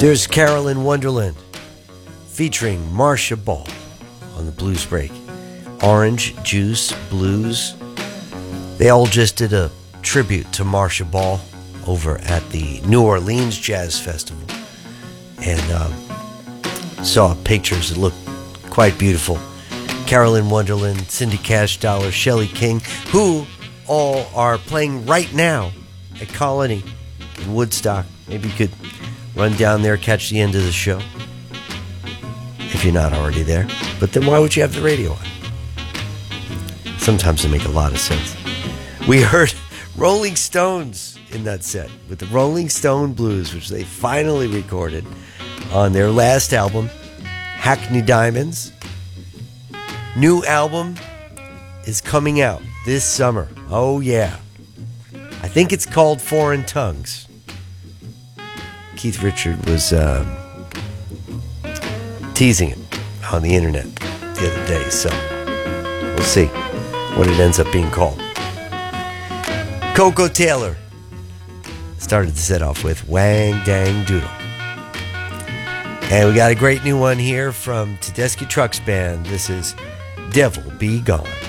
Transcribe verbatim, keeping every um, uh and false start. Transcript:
There's Carolyn Wonderland featuring Marcia Ball on the Blues Break. Orange Juice Blues. They all just did a tribute to Marcia Ball over at the New Orleans Jazz Festival. And um, saw pictures that looked quite beautiful. Carolyn Wonderland, Cindy Cash Dollar, Shelley King, who all are playing right now at Colony in Woodstock. Maybe you could run down there, catch the end of the show, if you're not already there. But then why would you have the radio on? Sometimes they make a lot of sense. We heard Rolling Stones in that set with the Rolling Stone Blues, which they finally recorded on their last album, Hackney Diamonds. New album is coming out this summer. Oh, yeah. I think it's called Foreign Tongues. Keith Richard was uh, teasing it on the internet the other day, so we'll see what it ends up being called. Coco Taylor started to set off with Wang Dang Doodle. And we got a great new one here from Tedeschi Trucks Band. This is Devil Be Gone.